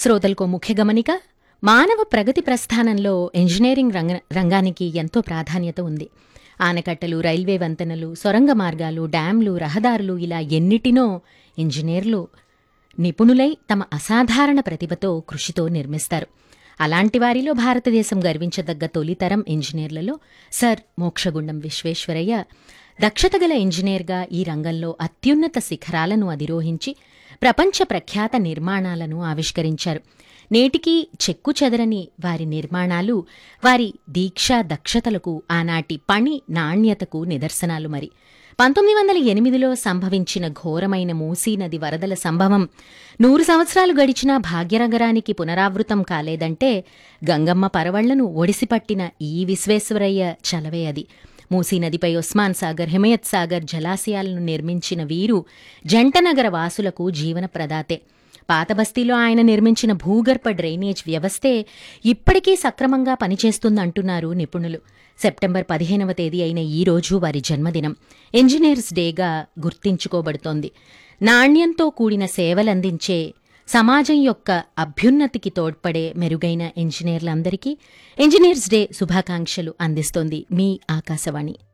శ్రోతలకు ముఖ్య గమనిక: మానవ ప్రగతి ప్రస్థానంలో ఇంజనీరింగ్ రంగానికి ఎంతో ప్రాధాన్యత ఉంది. ఆనకట్టలు, రైల్వే వంతెనలు, సొరంగ మార్గాలు, డ్యాంలు, రహదారులు ఇలా ఎన్నిటినో ఇంజనీర్లు నిపుణులై తమ అసాధారణ ప్రతిభతో, కృషితో నిర్మిస్తారు. అలాంటి వారిలో భారతదేశం గర్వించదగ్గ తొలితరం ఇంజనీర్లలో సర్ మోక్షగుండం విశ్వేశ్వరయ్య దక్షతగల ఇంజనీర్గా ఈ రంగంలో అత్యున్నత శిఖరాలను అధిరోహించి ప్రపంచ ప్రఖ్యాత నిర్మాణాలను ఆవిష్కరించారు. నేటికీ చెక్కు చెదరని వారి నిర్మాణాలు వారి దీక్షా దక్షతలకు, ఆనాటి పని నాణ్యతకు నిదర్శనాలు. మరి 1908లో సంభవించిన ఘోరమైన మూసీ నది వరదల సంభవం 100 సంవత్సరాలు గడిచినా భాగ్యనగరానికి పునరావృతం కాలేదంటే గంగమ్మ పరవళ్లను ఒడిసిపట్టిన ఈ విశ్వేశ్వరయ్య చలవే అది. మూసీ నదిపై ఉస్మాన్ సాగర్, హిమయత్ సాగర్ జలాశయాలను నిర్మించిన వీరు జంటనగర వాసులకు జీవన ప్రదాతే. పాతబస్తీలో ఆయన నిర్మించిన భూగర్భ డ్రైనేజ్ వ్యవస్థే ఇప్పటికీ సక్రమంగా పనిచేస్తుందంటున్నారు నిపుణులు. సెప్టెంబర్ 15వ తేదీ అయిన ఈ రోజు వారి జన్మదినం ఇంజనీర్స్ డేగా గుర్తించుకోబడుతోంది. నాణ్యంతో కూడిన సేవలందించే, సమాజం యొక్క అభ్యున్నతికి తోడ్పడే మెరుగైన ఇంజనీర్లందరికీ ఇంజనీర్స్ డే శుభాకాంక్షలు అందిస్తోంది మీ ఆకాశవాణి.